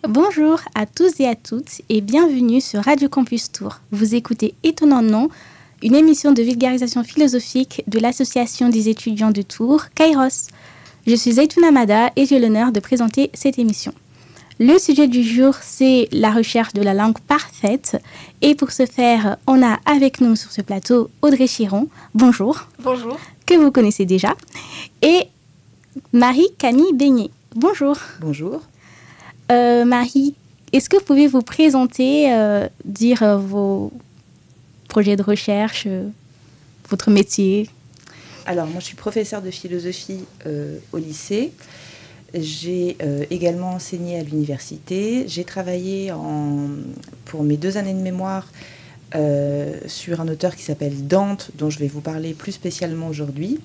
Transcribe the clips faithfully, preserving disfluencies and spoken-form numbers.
Bonjour à tous et à toutes et bienvenue sur Radio Campus Tours. Vous écoutez Étonnant Nom, une émission de vulgarisation philosophique de l'Association des étudiants de Tours, Kairos. Je suis Zaytouna Mada et j'ai l'honneur de présenter cette émission. Le sujet du jour, c'est la recherche de la langue parfaite. Et pour ce faire, on a avec nous sur ce plateau Audrey Chiron, bonjour. Bonjour. Que vous connaissez déjà. Et Marie-Camille Beignet, bonjour. Bonjour. Euh, Marie, est-ce que vous pouvez vous présenter, euh, dire euh, vos projets de recherche, euh, votre métier? Alors, moi, je suis professeure de philosophie euh, au lycée. J'ai euh, également enseigné à l'université. J'ai travaillé en, pour mes deux années de mémoire euh, sur un auteur qui s'appelle Dante, dont je vais vous parler plus spécialement aujourd'hui.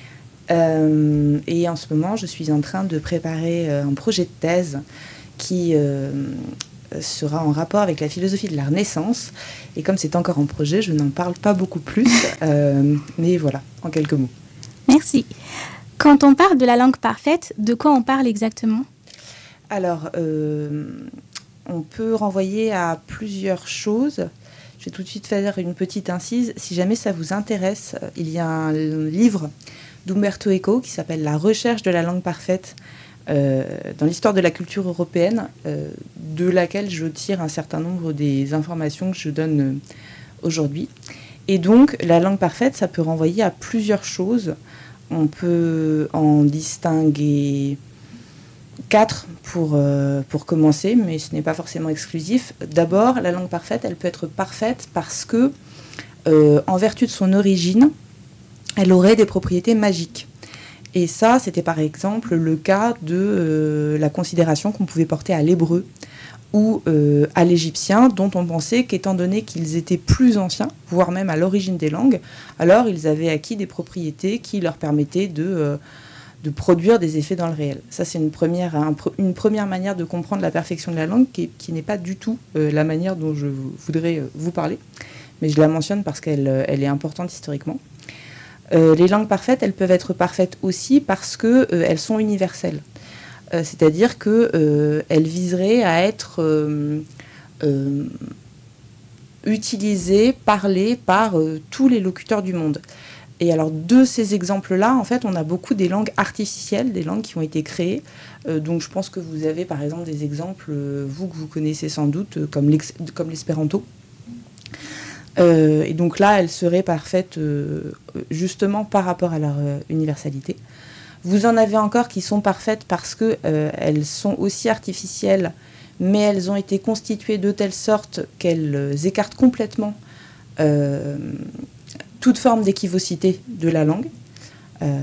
Euh, et en ce moment, je suis en train de préparer euh, un projet de thèse qui euh, sera en rapport avec la philosophie de la Renaissance. Et comme c'est encore en projet, je n'en parle pas beaucoup plus. Euh, mais voilà, en quelques mots. Merci. Quand on parle de la langue parfaite, de quoi on parle exactement? Alors, euh, on peut renvoyer à plusieurs choses. Je vais tout de suite faire une petite incise. Si jamais ça vous intéresse, il y a un livre d'Umberto Eco qui s'appelle « La recherche de la langue parfaite ». Euh, dans l'histoire de la culture européenne, euh, de laquelle je tire un certain nombre des informations que je donne euh, aujourd'hui. Et donc, la langue parfaite, ça peut renvoyer à plusieurs choses. On peut en distinguer quatre pour, euh, pour commencer, mais ce n'est pas forcément exclusif. D'abord, la langue parfaite, elle peut être parfaite parce que, euh, en vertu de son origine, elle aurait des propriétés magiques. Et ça, c'était par exemple le cas de euh, la considération qu'on pouvait porter à l'hébreu ou euh, à l'égyptien, dont on pensait qu'étant donné qu'ils étaient plus anciens, voire même à l'origine des langues, alors ils avaient acquis des propriétés qui leur permettaient de, euh, de produire des effets dans le réel. Ça, c'est une première, un, une première manière de comprendre la perfection de la langue qui, qui n'est pas du tout euh, la manière dont je voudrais euh, vous parler, mais je la mentionne parce qu'elle euh, elle est importante historiquement. Euh, les langues parfaites, elles peuvent être parfaites aussi parce qu'elles euh, sont universelles. Euh, c'est-à-dire qu'elles euh, viseraient à être euh, euh, utilisées, parlées par euh, tous les locuteurs du monde. Et alors, de ces exemples-là, en fait, on a beaucoup des langues artificielles, des langues qui ont été créées. Euh, donc, je pense que vous avez, par exemple, des exemples, euh, vous, que vous connaissez sans doute, euh, comme, l'ex- comme l'espéranto. Euh, et donc là, elles seraient parfaites euh, justement par rapport à leur euh, universalité. Vous en avez encore qui sont parfaites parce qu'elles euh, sont aussi artificielles, mais elles ont été constituées de telle sorte qu'elles euh, écartent complètement euh, toute forme d'équivocité de la langue. Euh,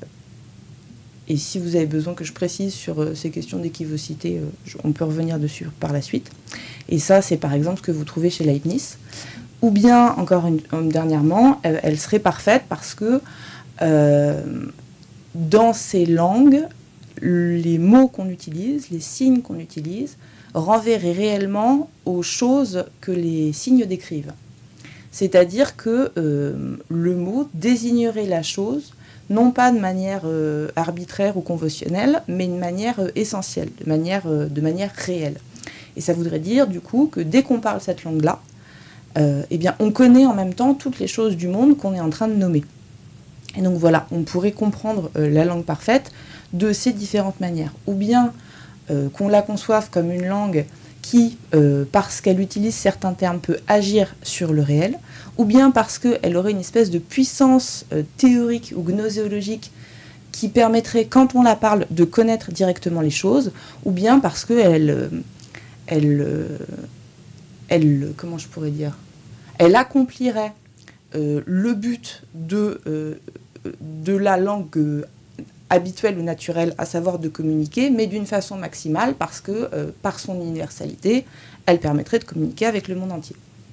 et si vous avez besoin que je précise sur euh, ces questions d'équivocité, euh, je, on peut revenir dessus par la suite. Et ça, c'est par exemple ce que vous trouvez chez Leibniz. Ou bien, encore une, une, dernièrement, elle, elle serait parfaite parce que euh, dans ces langues, les mots qu'on utilise, les signes qu'on utilise, renverraient réellement aux choses que les signes décrivent. C'est-à-dire que euh, le mot désignerait la chose, non pas de manière euh, arbitraire ou conventionnelle, mais de manière euh, essentielle, de manière, euh, de manière réelle. Et ça voudrait dire, du coup, que dès qu'on parle cette langue-là, Euh, eh bien, on connaît en même temps toutes les choses du monde qu'on est en train de nommer. Et donc voilà, on pourrait comprendre euh, la langue parfaite de ces différentes manières. Ou bien euh, qu'on la conçoive comme une langue qui, euh, parce qu'elle utilise certains termes, peut agir sur le réel, ou bien parce qu'elle aurait une espèce de puissance euh, théorique ou gnoséologique qui permettrait, quand on la parle, de connaître directement les choses, ou bien parce qu'elle... Euh, elle, euh, elle, comment je pourrais dire, elle accomplirait euh, le but de, euh, de la langue euh, habituelle ou naturelle, à savoir de communiquer, mais d'une façon maximale parce que, euh, par son universalité, elle permettrait de communiquer avec le monde entier.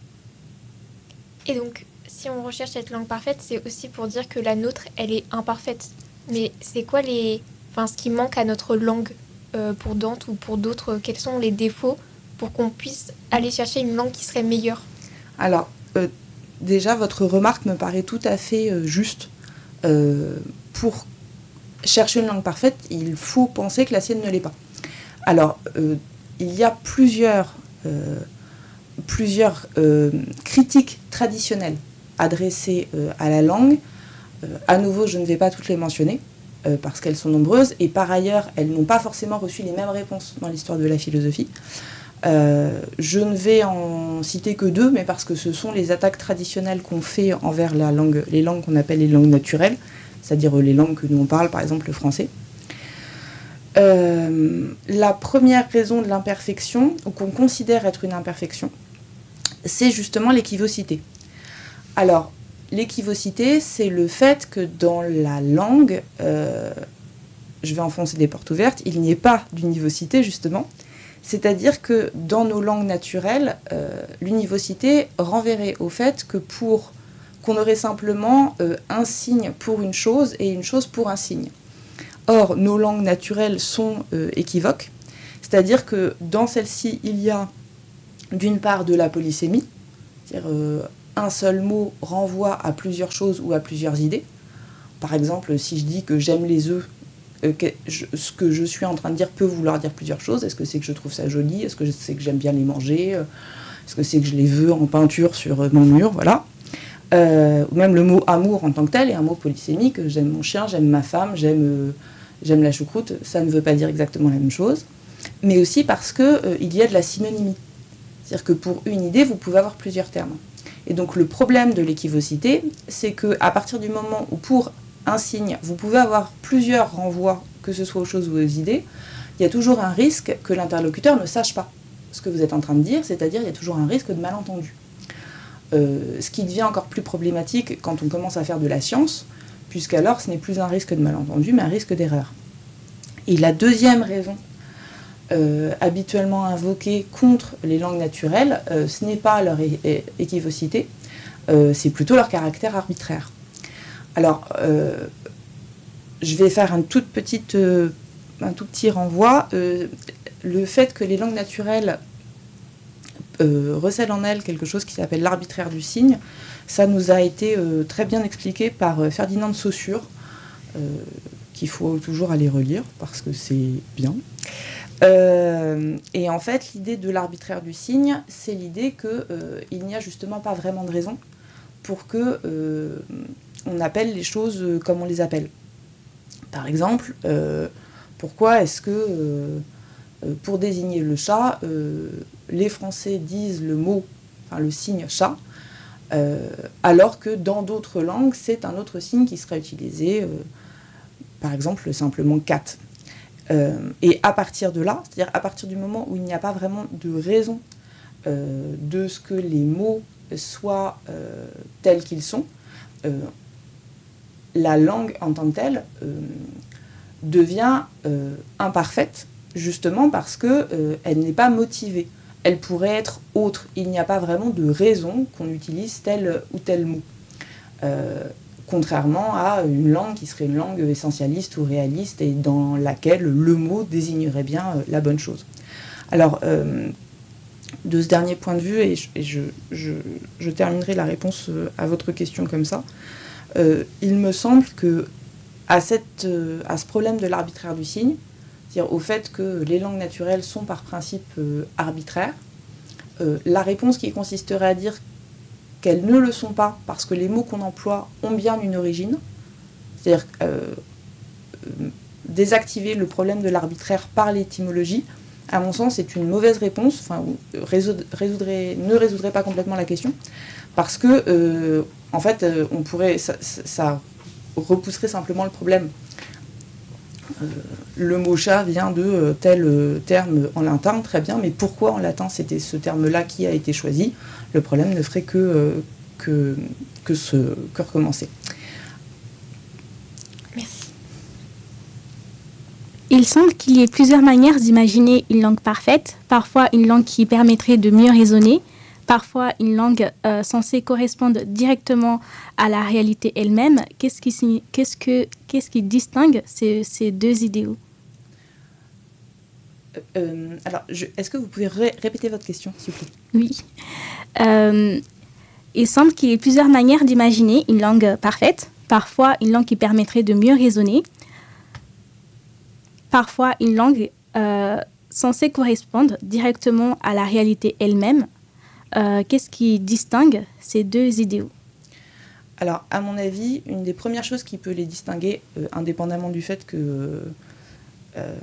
Et donc, si on recherche cette langue parfaite, c'est aussi pour dire que la nôtre, elle est imparfaite. Mais c'est quoi les, enfin, ce qui manque à notre langue euh, pour Dante ou pour d'autres? Quels sont les défauts pour qu'on puisse aller chercher une langue qui serait meilleure? Alors, euh, déjà, votre remarque me paraît tout à fait euh, juste. Euh, pour chercher une langue parfaite, il faut penser que la sienne ne l'est pas. Alors, euh, il y a plusieurs, euh, plusieurs euh, critiques traditionnelles adressées euh, à la langue. Euh, à nouveau, je ne vais pas toutes les mentionner, euh, parce qu'elles sont nombreuses, et par ailleurs, elles n'ont pas forcément reçu les mêmes réponses dans l'histoire de la philosophie. Euh, je ne vais en citer que deux, mais parce que ce sont les attaques traditionnelles qu'on fait envers la langue, les langues qu'on appelle les langues naturelles, c'est-à-dire les langues que nous on parle, par exemple le français. Euh, la première raison de l'imperfection, ou qu'on considère être une imperfection, c'est justement l'équivocité. Alors, l'équivocité, c'est le fait que dans la langue, euh, je vais enfoncer des portes ouvertes, il n'y ait pas d'univocité, justement. C'est-à-dire que dans nos langues naturelles, euh, l'univocité renverrait au fait que pour qu'on aurait simplement euh, un signe pour une chose et une chose pour un signe. Or, nos langues naturelles sont euh, équivoques, c'est-à-dire que dans celle-ci, il y a d'une part de la polysémie, c'est-à-dire euh, un seul mot renvoie à plusieurs choses ou à plusieurs idées. Par exemple, si je dis que j'aime les œufs, euh, que je, ce que je suis en train de dire peut vouloir dire plusieurs choses. Est-ce que c'est que je trouve ça joli? Est-ce que c'est que j'aime bien les manger? Est-ce que c'est que je les veux en peinture sur mon mur? Voilà. Euh, ou même le mot amour en tant que tel est un mot polysémique. J'aime mon chien, j'aime ma femme, j'aime, euh, j'aime la choucroute. Ça ne veut pas dire exactement la même chose. Mais aussi parce qu'il euh, y a de la synonymie. C'est-à-dire que pour une idée, vous pouvez avoir plusieurs termes. Et donc le problème de l'équivocité, c'est qu'à partir du moment où pour un signe, vous pouvez avoir plusieurs renvois, que ce soit aux choses ou aux idées, il y a toujours un risque que l'interlocuteur ne sache pas ce que vous êtes en train de dire, c'est-à-dire il y a toujours un risque de malentendu. Euh, ce qui devient encore plus problématique quand on commence à faire de la science, puisqu'alors ce n'est plus un risque de malentendu, mais un risque d'erreur. Et la deuxième raison euh, habituellement invoquée contre les langues naturelles, euh, ce n'est pas leur é- é- équivocité, euh, c'est plutôt leur caractère arbitraire. Alors, euh, je vais faire un tout, petite, euh, un tout petit renvoi. Euh, le fait que les langues naturelles Euh, recèle en elle quelque chose qui s'appelle l'arbitraire du signe. Ça nous a été euh, très bien expliqué par euh, Ferdinand de Saussure, euh, qu'il faut toujours aller relire parce que c'est bien. Euh, et en fait, l'idée de l'arbitraire du signe, c'est l'idée qu'il euh, n'y a justement pas vraiment de raison pour que euh, on appelle les choses comme on les appelle. Par exemple, euh, pourquoi est-ce que euh, pour désigner le chat, euh, les Français disent le mot, enfin le signe chat, euh, alors que dans d'autres langues, c'est un autre signe qui sera utilisé, euh, par exemple simplement cat. Euh, et à partir de là, c'est-à-dire à partir du moment où il n'y a pas vraiment de raison euh, de ce que les mots soient euh, tels qu'ils sont, euh, la langue en tant que telle euh, devient euh, imparfaite, justement parce qu'elle euh, n'est pas motivée. Elle pourrait être autre. Il n'y a pas vraiment de raison qu'on utilise tel ou tel mot. Euh, contrairement à une langue qui serait une langue essentialiste ou réaliste et dans laquelle le mot désignerait bien euh, la bonne chose. Alors, euh, de ce dernier point de vue, et je, et je, je, je terminerai la réponse à votre question comme ça, euh, il me semble que à, cette, euh, à ce problème de l'arbitraire du signe, c'est-à-dire au fait que les langues naturelles sont par principe euh, arbitraires, euh, la réponse qui consisterait à dire qu'elles ne le sont pas parce que les mots qu'on emploie ont bien une origine, c'est-à-dire euh, euh, désactiver le problème de l'arbitraire par l'étymologie, à mon sens, c'est une mauvaise réponse, enfin, résoudre, résoudrait, ne résoudrait pas complètement la question, parce que, euh, en fait, euh, on pourrait, ça, ça repousserait simplement le problème. Euh, le mot chat vient de euh, tel euh, terme en latin, très bien, mais pourquoi en latin c'était ce terme-là qui a été choisi? Le problème ne ferait que, euh, que, que, se, que recommencer. Merci. Il semble qu'il y ait plusieurs manières d'imaginer une langue parfaite, parfois une langue qui permettrait de mieux raisonner, parfois une langue euh, censée correspondre directement à la réalité elle-même. Qu'est-ce qui, qu'est-ce que, qu'est-ce qui distingue ces, ces deux idéaux? euh, Alors, je, est-ce que vous pouvez ré- répéter votre question, s'il vous plaît? Oui. Euh, il semble qu'il y ait plusieurs manières d'imaginer une langue parfaite, parfois une langue qui permettrait de mieux raisonner, parfois une langue euh, censés correspondre directement à la réalité elle-même. Euh, qu'est-ce qui distingue ces deux idéaux? Alors, à mon avis, une des premières choses qui peut les distinguer, euh, indépendamment du fait que euh,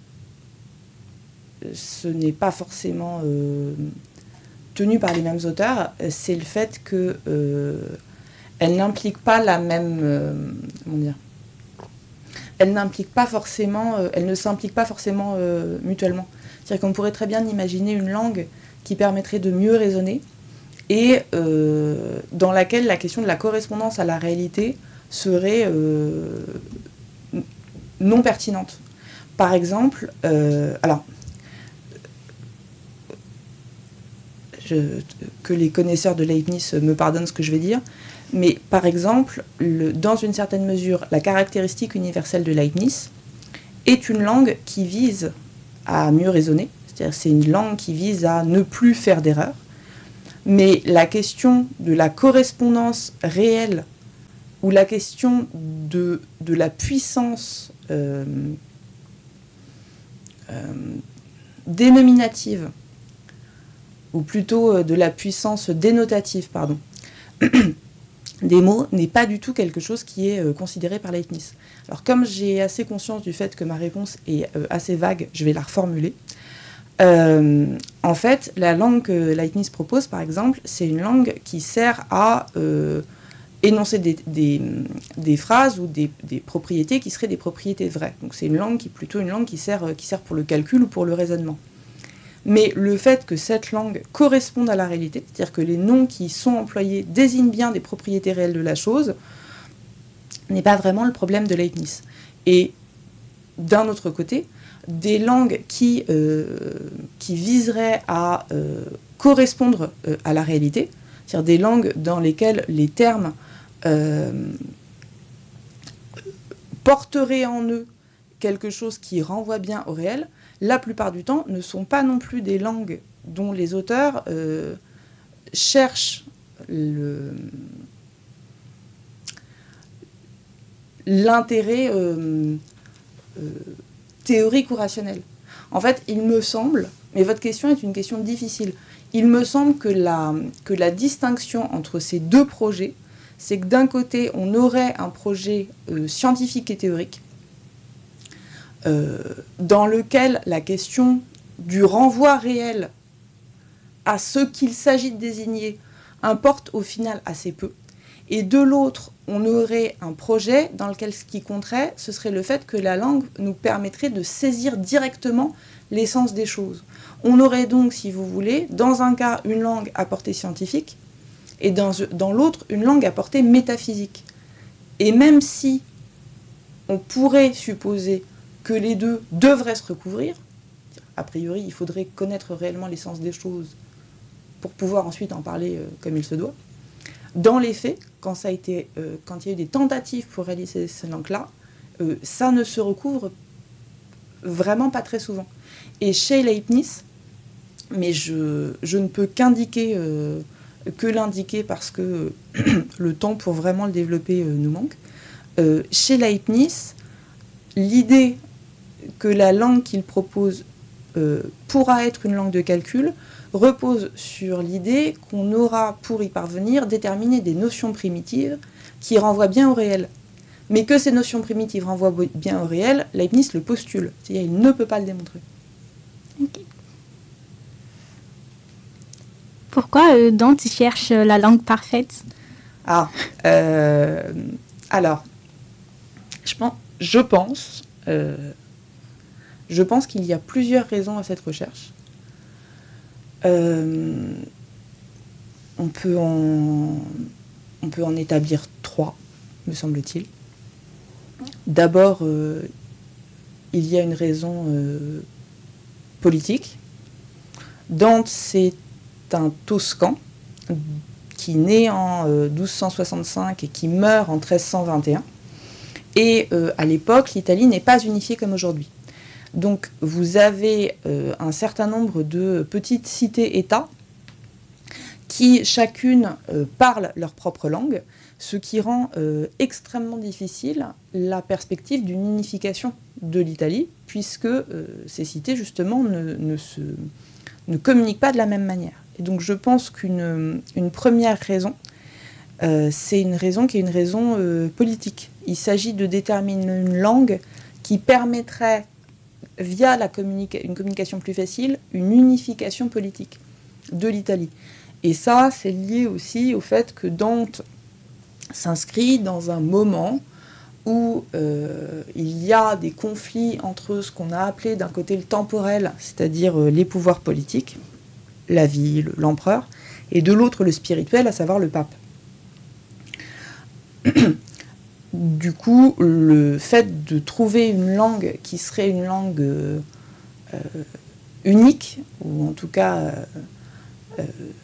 ce n'est pas forcément euh, tenu par les mêmes auteurs, c'est le fait qu'elle euh, n'implique pas la même... Euh, comment dire Elle n'implique pas forcément... Euh, elle ne s'implique pas forcément euh, mutuellement. C'est-à-dire qu'on pourrait très bien imaginer une langue qui permettrait de mieux raisonner, et euh, dans laquelle la question de la correspondance à la réalité serait euh, non pertinente. Par exemple, euh, alors, je, que les connaisseurs de Leibniz me pardonnent ce que je vais dire, mais par exemple, le, dans une certaine mesure, la caractéristique universelle de Leibniz est une langue qui vise à mieux raisonner, c'est-à-dire c'est une langue qui vise à ne plus faire d'erreurs. Mais la question de la correspondance réelle ou la question de, de la puissance euh, euh, dénominative, ou plutôt de la puissance dénotative, pardon, des mots, n'est pas du tout quelque chose qui est euh, considéré par Leibniz. Alors comme j'ai assez conscience du fait que ma réponse est euh, assez vague, je vais la reformuler. Euh, en fait, la langue que Leibniz propose, par exemple, c'est une langue qui sert à euh, énoncer des, des, des phrases ou des, des propriétés qui seraient des propriétés vraies. Donc c'est une langue qui est plutôt une langue qui sert, qui sert pour le calcul ou pour le raisonnement. Mais le fait que cette langue corresponde à la réalité, c'est-à-dire que les noms qui sont employés désignent bien des propriétés réelles de la chose, n'est pas vraiment le problème de Leibniz. Et d'un autre côté, des langues qui, euh, qui viseraient à euh, correspondre euh, à la réalité, c'est-à-dire des langues dans lesquelles les termes euh, porteraient en eux quelque chose qui renvoie bien au réel, la plupart du temps ne sont pas non plus des langues dont les auteurs euh, cherchent le, l'intérêt euh, euh, théorique ou rationnel. En fait, il me semble, mais votre question est une question difficile, il me semble que la, que la distinction entre ces deux projets, c'est que d'un côté, on aurait un projet euh, scientifique et théorique, euh, dans lequel la question du renvoi réel à ce qu'il s'agit de désigner importe au final assez peu. Et de l'autre, on aurait un projet dans lequel ce qui compterait, ce serait le fait que la langue nous permettrait de saisir directement l'essence des choses. On aurait donc, si vous voulez, dans un cas, une langue à portée scientifique, et dans, dans l'autre, une langue à portée métaphysique. Et même si on pourrait supposer que les deux devraient se recouvrir, a priori, il faudrait connaître réellement l'essence des choses pour pouvoir ensuite en parler euh, comme il se doit. Dans les faits, quand, ça a été, euh, quand il y a eu des tentatives pour réaliser ces langues-là, euh, ça ne se recouvre vraiment pas très souvent. Et chez Leibniz, mais je, je ne peux qu'indiquer, euh, que l'indiquer parce que le temps pour vraiment le développer euh, nous manque, euh, chez Leibniz, l'idée que la langue qu'il propose euh, pourra être une langue de calcul repose sur l'idée qu'on aura, pour y parvenir, déterminé des notions primitives qui renvoient bien au réel. Mais que ces notions primitives renvoient bien au réel, Leibniz le postule. C'est-à-dire qu'il ne peut pas le démontrer. Okay. Pourquoi euh, Dante cherche la langue parfaite? Ah, euh, alors, je pense, je pense, euh, je pense qu'il y a plusieurs raisons à cette recherche. Euh, on peut en, on peut en établir trois, me semble-t-il. D'abord, euh, il y a une raison euh, politique. Dante, c'est un Toscan qui naît en euh, douze cent soixante-cinq et qui meurt en treize cent vingt et un. Et euh, à l'époque, l'Italie n'est pas unifiée comme aujourd'hui. Donc vous avez euh, un certain nombre de petites cités-États qui chacune euh, parlent leur propre langue, ce qui rend euh, extrêmement difficile la perspective d'une unification de l'Italie, puisque euh, ces cités, justement, ne, ne, se, ne communiquent pas de la même manière. Et donc, je pense qu'une une première raison, euh, c'est une raison qui est une raison euh, politique. Il s'agit de déterminer une langue qui permettrait, via la communica- une communication plus facile, une unification politique de l'Italie. Et ça, c'est lié aussi au fait que Dante s'inscrit dans un moment où euh, il y a des conflits entre ce qu'on a appelé d'un côté le temporel, c'est-à-dire euh, les pouvoirs politiques, la ville, l'empereur, et de l'autre le spirituel, à savoir le pape. Du coup, le fait de trouver une langue qui serait une langue euh, euh, unique, ou en tout cas euh, euh,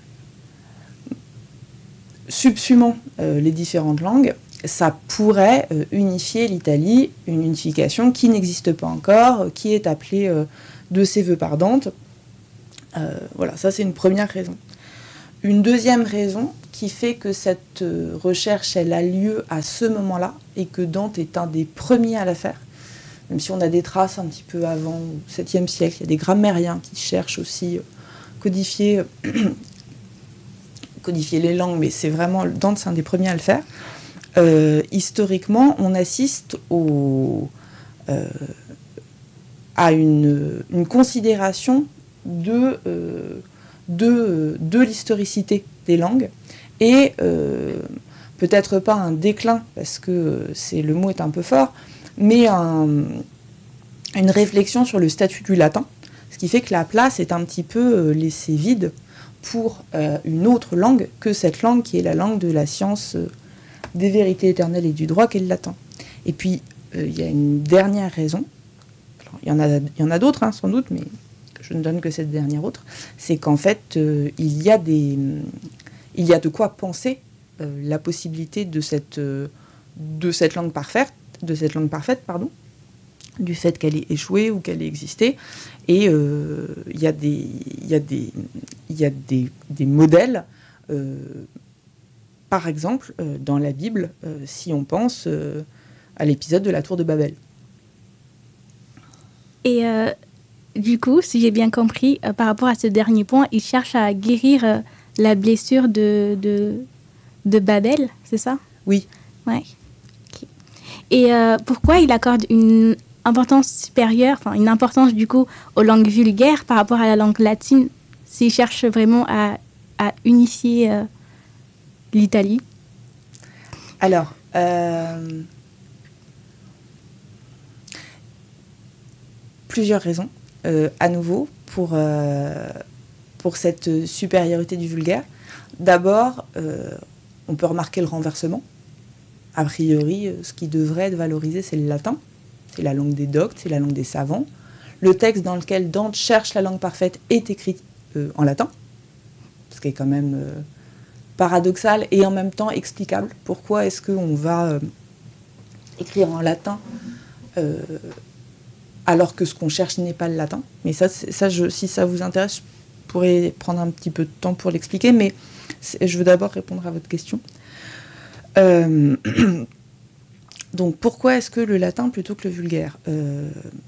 subsumant euh, les différentes langues, ça pourrait euh, unifier l'Italie, une unification qui n'existe pas encore, euh, qui est appelée euh, de ses voeux par Dante. Euh, voilà, ça c'est une première raison. Une deuxième raison qui fait que cette euh, recherche, elle a lieu à ce moment-là, et que Dante est un des premiers à la faire, même si on a des traces un petit peu avant, au septième siècle, il y a des grammairiens qui cherchent aussi euh, codifier, euh, codifier les langues, mais c'est vraiment, Dante c'est un des premiers à le faire. Euh, historiquement, on assiste au, euh, à une, une considération de, euh, de, de l'historicité des langues, et euh, peut-être pas un déclin, parce que c'est, le mot est un peu fort, mais un, une réflexion sur le statut du latin, ce qui fait que la place est un petit peu laissée vide pour euh, une autre langue que cette langue qui est la langue de la science euh, des vérités éternelles et du droit qu'est le latin. Et puis, euh, il y a une dernière raison, il y en a, il y en a d'autres hein, sans doute, mais je ne donne que cette dernière autre, c'est qu'en fait, euh, il y a des, il y a de quoi penser euh, la possibilité de cette, euh, de cette langue parfaite, de cette langue parfaite, pardon, du fait qu'elle ait échoué ou qu'elle ait existé. Et euh, il y a des, il y a des, il y a des, des modèles. Euh, Par exemple, euh, dans la Bible, euh, si on pense euh, à l'épisode de la tour de Babel. Et euh, du coup, si j'ai bien compris, euh, par rapport à ce dernier point, il cherche à guérir euh, la blessure de, de, de Babel, c'est ça? Oui. Ouais. Okay. Et euh, pourquoi il accorde une importance supérieure, enfin une importance du coup aux langues vulgaires par rapport à la langue latine, s'il cherche vraiment à, à unifier euh, l'Italie? Alors, euh, plusieurs raisons, euh, à nouveau, pour, euh, pour cette supériorité du vulgaire. D'abord, euh, on peut remarquer le renversement. A priori, ce qui devrait être valorisé, c'est le latin. C'est la langue des doctes, c'est la langue des savants. Le texte dans lequel Dante cherche la langue parfaite est écrit euh, en latin, ce qui est quand même... Euh, paradoxal et en même temps explicable. Pourquoi est-ce qu'on va euh, écrire en latin euh, alors que ce qu'on cherche n'est pas le latin? Mais ça, ça je, si ça vous intéresse, je pourrais prendre un petit peu de temps pour l'expliquer, mais je veux d'abord répondre à votre question. Euh, donc, pourquoi est-ce que le latin plutôt que le vulgaire? euh,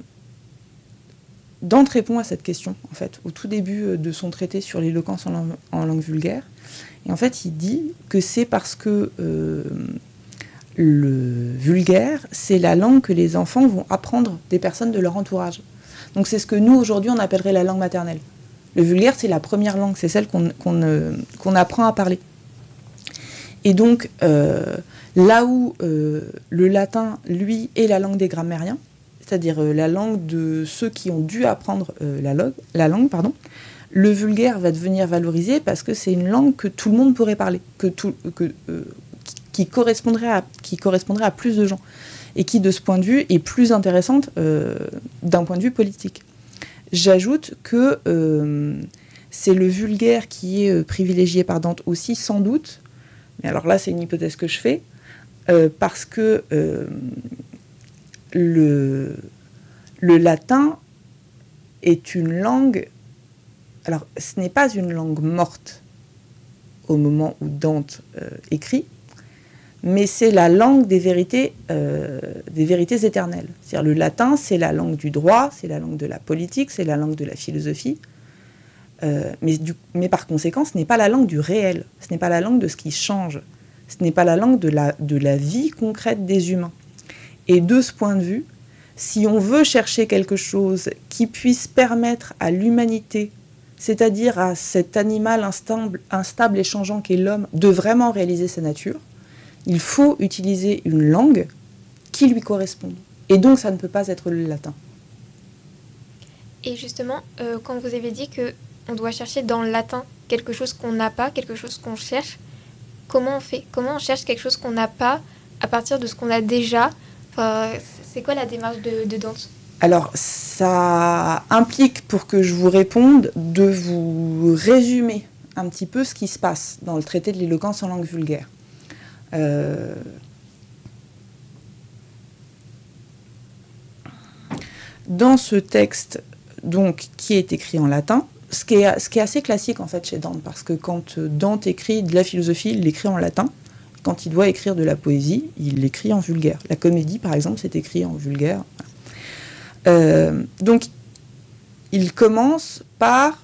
Dante répond à cette question, en fait, au tout début de son traité sur l'éloquence en langue, en langue vulgaire. Et en fait, il dit que c'est parce que euh, le vulgaire, c'est la langue que les enfants vont apprendre des personnes de leur entourage. Donc c'est ce que nous, aujourd'hui, on appellerait la langue maternelle. Le vulgaire, c'est la première langue, c'est celle qu'on, qu'on, euh, qu'on apprend à parler. Et donc, euh, là où euh, le latin, lui, est la langue des grammairiens, c'est-à-dire euh, la langue de ceux qui ont dû apprendre euh, la, log- la langue, pardon, le vulgaire va devenir valorisé parce que c'est une langue que tout le monde pourrait parler, que tout, que, euh, qui, correspondrait à, qui correspondrait à plus de gens, et qui, de ce point de vue, est plus intéressante euh, d'un point de vue politique. J'ajoute que euh, c'est le vulgaire qui est euh, privilégié par Dante aussi, sans doute, mais alors là, c'est une hypothèse que je fais, euh, parce que euh, le, le latin est une langue... Alors, ce n'est pas une langue morte au moment où Dante euh, écrit, mais c'est la langue des vérités, euh, des vérités éternelles. C'est-à-dire le latin, c'est la langue du droit, c'est la langue de la politique, c'est la langue de la philosophie. Euh, mais, du, mais par conséquent, ce n'est pas la langue du réel, ce n'est pas la langue de ce qui change, ce n'est pas la langue de la, de la vie concrète des humains. Et de ce point de vue, si on veut chercher quelque chose qui puisse permettre à l'humanité, c'est-à-dire à cet animal instable, instable et changeant qu'est l'homme, de vraiment réaliser sa nature, il faut utiliser une langue qui lui corresponde. Et donc, ça ne peut pas être le latin. Et justement, euh, quand vous avez dit qu'on doit chercher dans le latin quelque chose qu'on n'a pas, quelque chose qu'on cherche, comment on fait? Comment on cherche quelque chose qu'on n'a pas à partir de ce qu'on a déjà? Enfin, c'est quoi la démarche de, de Dante? Alors, ça implique, pour que je vous réponde, de vous résumer un petit peu ce qui se passe dans le traité de l'éloquence en langue vulgaire. Euh... Dans ce texte, donc, qui est écrit en latin, ce qui est, ce qui est assez classique en fait chez Dante, parce que quand Dante écrit de la philosophie, il l'écrit en latin. Quand il doit écrire de la poésie, il l'écrit en vulgaire. La comédie, par exemple, c'est écrit en vulgaire. Euh, donc, il commence par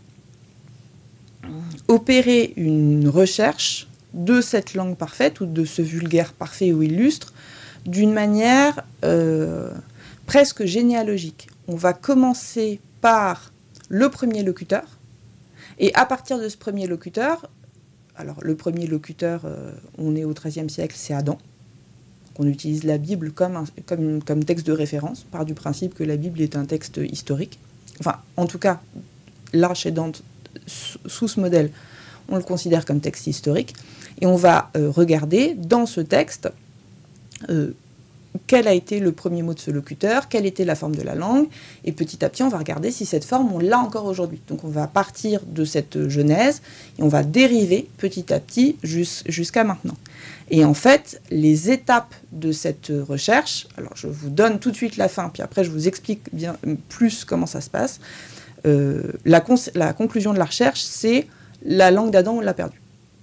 opérer une recherche de cette langue parfaite ou de ce vulgaire parfait ou illustre d'une manière euh, presque généalogique. On va commencer par le premier locuteur et à partir de ce premier locuteur, alors le premier locuteur, euh, on est au treizième siècle, c'est Adam. On utilise la Bible comme, un, comme, comme texte de référence, par du principe que la Bible est un texte historique. Enfin, en tout cas, là, chez Dante, sous ce modèle, on le considère comme texte historique. Et on va euh, regarder dans ce texte euh, quel a été le premier mot de ce locuteur, quelle était la forme de la langue, et petit à petit, on va regarder si cette forme, on l'a encore aujourd'hui. Donc on va partir de cette genèse, et on va dériver petit à petit jus- jusqu'à maintenant. Et en fait, les étapes de cette recherche, alors je vous donne tout de suite la fin, puis après je vous explique bien plus comment ça se passe. Euh, la, cons- la conclusion de la recherche, c'est la langue d'Adam, on l'a perdue.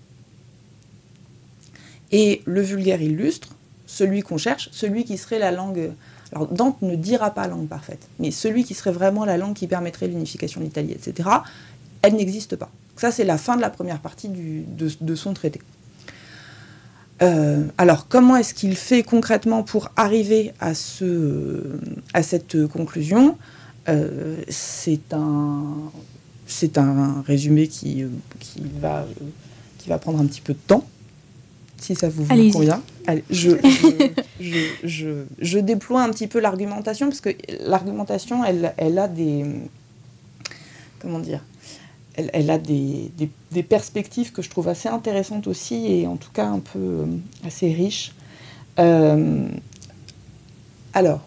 Et le vulgaire illustre, celui qu'on cherche, celui qui serait la langue... Alors Dante ne dira pas langue parfaite, mais celui qui serait vraiment la langue qui permettrait l'unification de l'Italie, et cetera, elle n'existe pas. Ça, c'est la fin de la première partie du, de, de son traité. Euh, alors, comment est-ce qu'il fait concrètement pour arriver à, ce, à cette conclusion ? euh, c'est, un, c'est un résumé qui, qui, va, qui va prendre un petit peu de temps, si ça vous, vous convient. Allez, je, je, je, je, je déploie un petit peu l'argumentation, parce que l'argumentation, elle, elle a des... Comment dire ? Elle, elle a des, des, des perspectives que je trouve assez intéressantes aussi, et en tout cas un peu euh, assez riches. Euh, alors,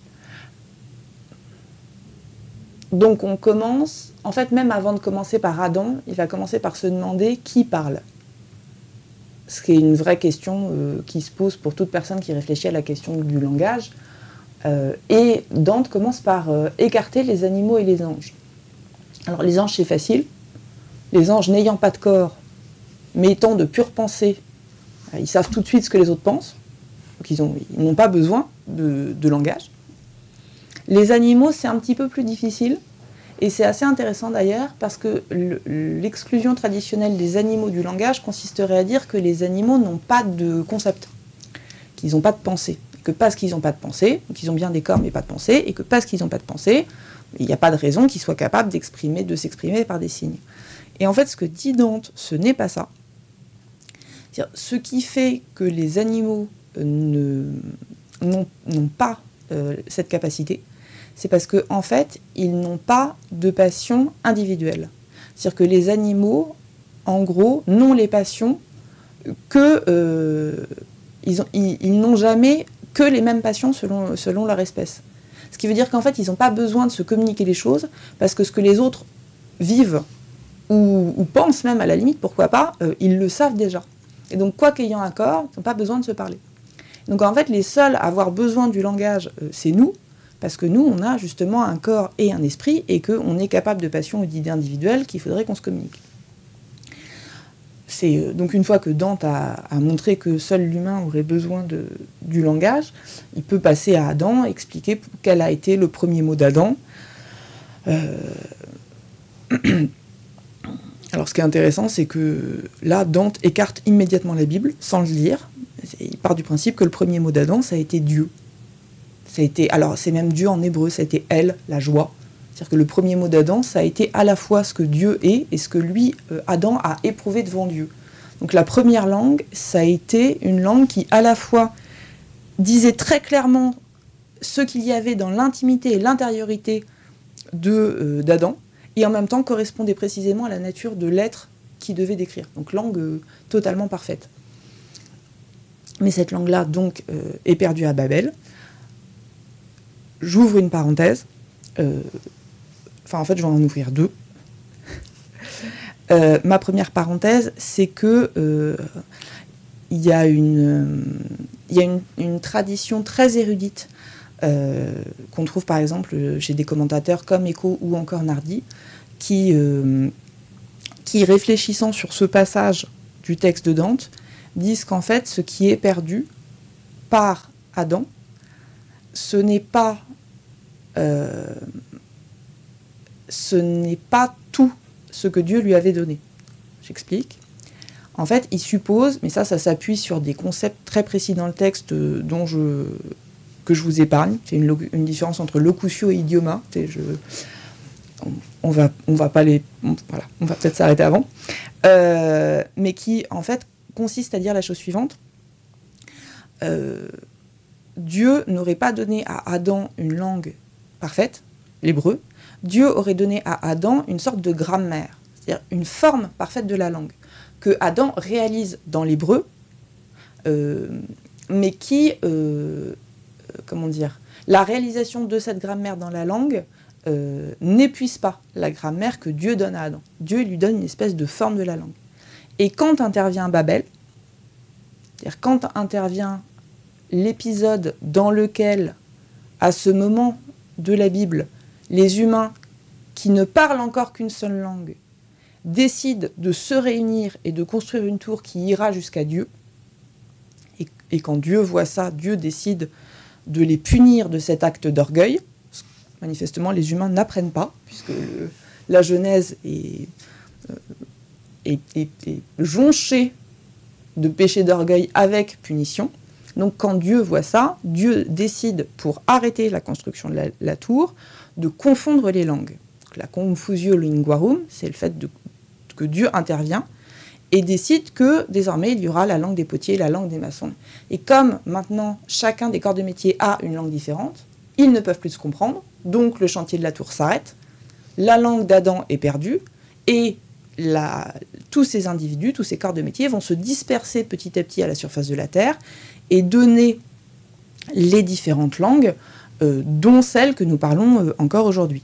donc on commence, en fait même avant de commencer par Adam, il va commencer par se demander qui parle. Ce qui est une vraie question euh, qui se pose pour toute personne qui réfléchit à la question du langage. Euh, et Dante commence par euh, écarter les animaux et les anges. Alors les anges, c'est facile. Les anges n'ayant pas de corps, mais étant de pure pensée, ils savent tout de suite ce que les autres pensent. Donc ils, ont, ils n'ont pas besoin de, de langage. Les animaux, c'est un petit peu plus difficile. Et c'est assez intéressant d'ailleurs, parce que le, l'exclusion traditionnelle des animaux du langage consisterait à dire que les animaux n'ont pas de concept, qu'ils n'ont pas de pensée. Que parce qu'ils n'ont pas de pensée, qu'ils ont bien des corps mais pas de pensée, et que parce qu'ils n'ont pas de pensée, il n'y a pas de raison qu'ils soient capables d'exprimer, de s'exprimer par des signes. Et en fait, ce que dit Dante, ce n'est pas ça. C'est-à-dire, ce qui fait que les animaux ne, n'ont, n'ont pas euh, cette capacité, c'est parce qu'en en fait, ils n'ont pas de passion individuelle. C'est-à-dire que les animaux, en gros, n'ont les passions que... Euh, ils, ont, ils, ils n'ont jamais que les mêmes passions selon, selon leur espèce. Ce qui veut dire qu'en fait, ils n'ont pas besoin de se communiquer les choses, parce que ce que les autres vivent, ou, ou pensent même à la limite, pourquoi pas, euh, ils le savent déjà. Et donc, quoi qu'ayant un corps, ils n'ont pas besoin de se parler. Donc en fait, les seuls à avoir besoin du langage, euh, c'est nous, parce que nous, on a justement un corps et un esprit, et qu'on est capable de passion ou d'idées individuelles qu'il faudrait qu'on se communique. c'est donc une fois que Dante a, a montré que seul l'humain aurait besoin de, du langage, il peut passer à Adam, expliquer quel a été le premier mot d'Adam. Euh... Alors ce qui est intéressant, c'est que là, Dante écarte immédiatement la Bible, sans le lire. Il part du principe que le premier mot d'Adam, ça a été Dieu. Ça a été, alors c'est même Dieu en hébreu, ça a été El, la joie. C'est-à-dire que le premier mot d'Adam, ça a été à la fois ce que Dieu est et ce que lui, euh, Adam, a éprouvé devant Dieu. Donc la première langue, ça a été une langue qui à la fois disait très clairement ce qu'il y avait dans l'intimité et l'intériorité de, euh, d'Adam, et en même temps correspondait précisément à la nature de l'être qu'il devait décrire. Donc langue euh, totalement parfaite. Mais cette langue-là, donc, euh, est perdue à Babel. J'ouvre une parenthèse. Euh, enfin, en fait, je vais en ouvrir deux. euh, ma première parenthèse, c'est que euh, il y a une, il y a une, une tradition très érudite euh, qu'on trouve, par exemple, chez des commentateurs comme Eco ou encore Nardi, qui, euh, qui, réfléchissant sur ce passage du texte de Dante, disent qu'en fait, ce qui est perdu par Adam, ce n'est pas, euh, ce n'est pas tout ce que Dieu lui avait donné. J'explique. En fait, il suppose, mais ça, ça s'appuie sur des concepts très précis dans le texte dont je, que je vous épargne. C'est une, une différence entre locutio et idioma. Je, on, on va, on va pas les, on, voilà, on va peut-être s'arrêter avant. Euh, mais qui, en fait, consiste à dire la chose suivante. Euh, Dieu n'aurait pas donné à Adam une langue parfaite, l'hébreu. Dieu aurait donné à Adam une sorte de grammaire, c'est-à-dire une forme parfaite de la langue, que Adam réalise dans l'hébreu, euh, mais qui, euh, comment dire, la réalisation de cette grammaire dans la langue euh, n'épuise pas la grammaire que Dieu donne à Adam. Dieu lui donne une espèce de forme de la langue. Et quand intervient Babel, c'est-à-dire quand intervient l'épisode dans lequel, à ce moment de la Bible, les humains qui ne parlent encore qu'une seule langue décident de se réunir et de construire une tour qui ira jusqu'à Dieu, et, et quand Dieu voit ça, Dieu décide de les punir de cet acte d'orgueil. Manifestement, les humains n'apprennent pas, puisque le, la Genèse est, euh, est, est, est jonchée de péché d'orgueil avec punition. Donc quand Dieu voit ça, Dieu décide, pour arrêter la construction de la, la tour, de confondre les langues. Donc, la confusio linguarum, c'est le fait de, que Dieu intervient et décide que désormais il y aura la langue des potiers et la langue des maçons. Et comme maintenant chacun des corps de métier a une langue différente, ils ne peuvent plus se comprendre, donc le chantier de la tour s'arrête, la langue d'Adam est perdue et la, tous ces individus, tous ces corps de métier vont se disperser petit à petit à la surface de la Terre et donner les différentes langues, euh, dont celles que nous parlons euh, encore aujourd'hui.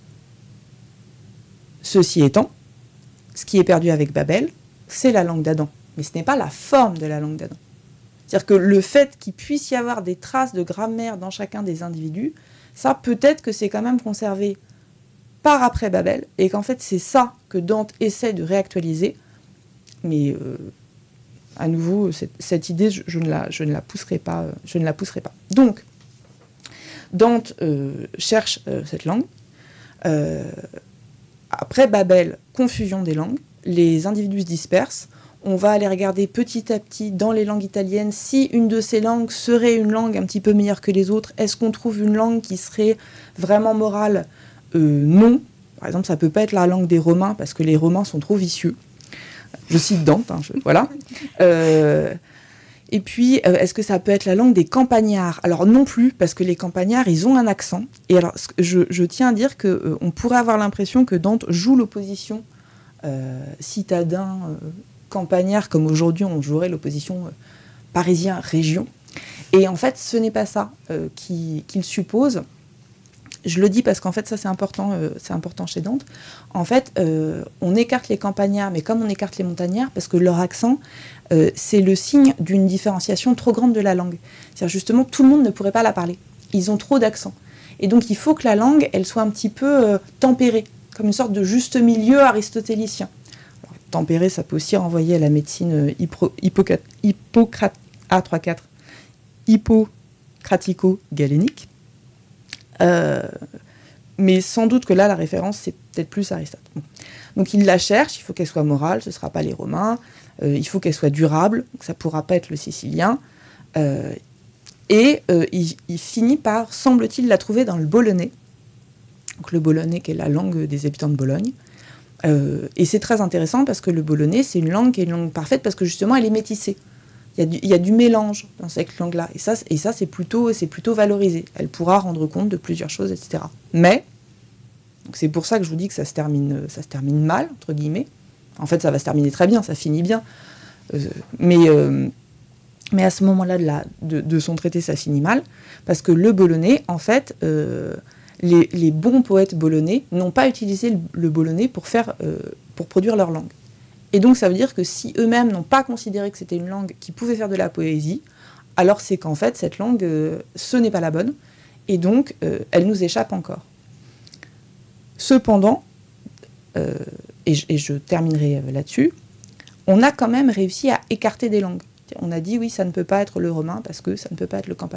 Ceci étant, ce qui est perdu avec Babel, c'est la langue d'Adam, mais ce n'est pas la forme de la langue d'Adam. C'est-à-dire que le fait qu'il puisse y avoir des traces de grammaire dans chacun des individus, ça peut-être que c'est quand même conservé par après Babel, et qu'en fait c'est ça que Dante essaie de réactualiser, mais euh, à nouveau, cette, cette idée, je, je, ne la, je ne la pousserai pas. Euh, je ne la pousserai pas. Donc, Dante euh, cherche euh, cette langue. Euh, après Babel, confusion des langues, les individus se dispersent. On va aller regarder petit à petit dans les langues italiennes si une de ces langues serait une langue un petit peu meilleure que les autres. Est-ce qu'on trouve une langue qui serait vraiment morale ? euh, Non. Par exemple, ça ne peut pas être la langue des Romains parce que les Romains sont trop vicieux. Je cite Dante, hein, je, voilà. Euh, et puis, euh, est-ce que ça peut être la langue des campagnards ? Alors non plus, parce que les campagnards, ils ont un accent. Et alors, je, je tiens à dire qu'on euh, pourrait avoir l'impression que Dante joue l'opposition euh, citadin, euh, campagnard, comme aujourd'hui on jouerait l'opposition euh, parisien-région. Et en fait, ce n'est pas ça euh, qu'il, qu'il suppose. Je le dis parce qu'en fait, ça, c'est important, euh, c'est important chez Dante. En fait, euh, on écarte les campagnards, mais comme on écarte les montagnards, parce que leur accent, euh, c'est le signe d'une différenciation trop grande de la langue. C'est-à-dire, justement, tout le monde ne pourrait pas la parler. Ils ont trop d'accent. Et donc, il faut que la langue, elle soit un petit peu euh, tempérée, comme une sorte de juste milieu aristotélicien. Alors, tempéré, ça peut aussi renvoyer à la médecine hypo, hypocat, hippocrate, A trois quatre, hippocratico-galénique. Euh, mais sans doute que là, la référence, c'est peut-être plus Aristote. Bon. Donc il la cherche, il faut qu'elle soit morale, ce ne sera pas les Romains, euh, il faut qu'elle soit durable, donc ça ne pourra pas être le Sicilien. Euh, et euh, il, il finit par, semble-t-il, la trouver dans le bolonais. Donc le bolonais qui est la langue des habitants de Bologne. Euh, et c'est très intéressant parce que le bolonais, c'est une langue qui est une langue parfaite parce que justement, elle est métissée. Il y a du, il y a du mélange dans cette langue-là. Et ça, et ça c'est, plutôt, c'est plutôt valorisé. Elle pourra rendre compte de plusieurs choses, et cetera. Mais, donc c'est pour ça que je vous dis que ça se termine, ça se termine mal, entre guillemets. En fait, ça va se terminer très bien, ça finit bien. Euh, mais, euh, mais à ce moment-là de, la, de, de son traité, ça finit mal. Parce que le bolonais, en fait... Euh, Les, les bons poètes bolonais n'ont pas utilisé le, le bolonais pour, faire, euh, pour produire leur langue. Et donc ça veut dire que si eux-mêmes n'ont pas considéré que c'était une langue qui pouvait faire de la poésie, alors c'est qu'en fait cette langue, euh, ce n'est pas la bonne, et donc euh, elle nous échappe encore. Cependant, euh, et, je, et je terminerai là-dessus, on a quand même réussi à écarter des langues. On a dit oui, ça ne peut pas être le romain parce que ça ne peut pas être le